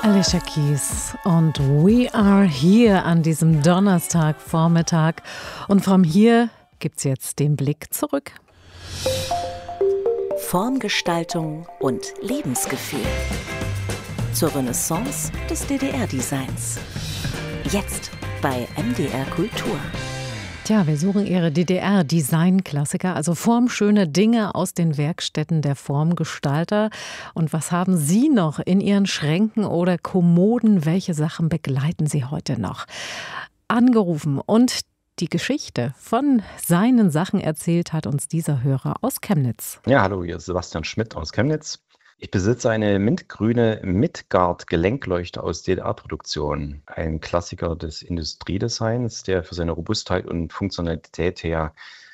Alicia Keys und We Are Here an diesem Donnerstagvormittag. Und von hier gibt's jetzt den Blick zurück. Formgestaltung und Lebensgefühl zur Renaissance des DDR-Designs. Jetzt bei MDR Kultur. Tja, wir suchen Ihre DDR-Design-Klassiker, also formschöne Dinge aus den Werkstätten der Formgestalter. Und was haben Sie noch in Ihren Schränken oder Kommoden? Welche Sachen begleiten Sie heute noch? Angerufen und die Geschichte von seinen Sachen erzählt hat uns dieser Hörer aus Chemnitz. Ja, hallo, hier ist Sebastian Schmidt aus Chemnitz. Ich besitze eine mintgrüne Midgard-Gelenkleuchte aus DDR-Produktion. Ein Klassiker des Industriedesigns, der für seine Robustheit und Funktionalität her